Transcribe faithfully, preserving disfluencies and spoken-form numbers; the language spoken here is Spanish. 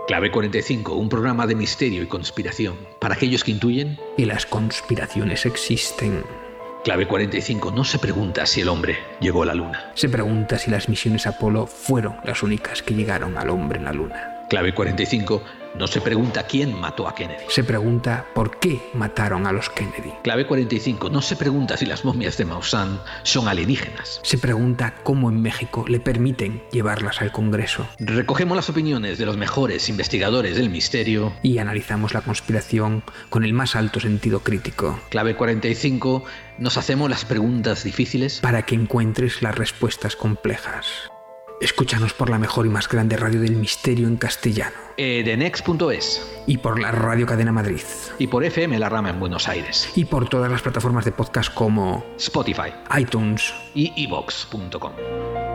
Clave cuarenta y cinco, un programa de misterio y conspiración para aquellos que intuyen y las conspiraciones existen. Clave cuarenta y cinco, no se pregunta si el hombre llegó a la luna. Se pregunta si las misiones Apolo fueron las únicas que llegaron al hombre en la luna. Clave cuarenta y cinco, no se pregunta quién mató a Kennedy. Se pregunta por qué mataron a los Kennedy. Clave cuarenta y cinco, no se pregunta si las momias de Maussan son alienígenas. Se pregunta cómo en México le permiten llevarlas al Congreso. Recogemos las opiniones de los mejores investigadores del misterio y analizamos la conspiración con el más alto sentido crítico. Clave cuarenta y cinco, nos hacemos las preguntas difíciles para que encuentres las respuestas complejas. Escúchanos por la mejor y más grande radio del misterio en castellano. Edenex punto es. Y por la Radio Cadena Madrid. Y por F M La Rama en Buenos Aires. Y por todas las plataformas de podcast como Spotify, iTunes y iVoox punto com.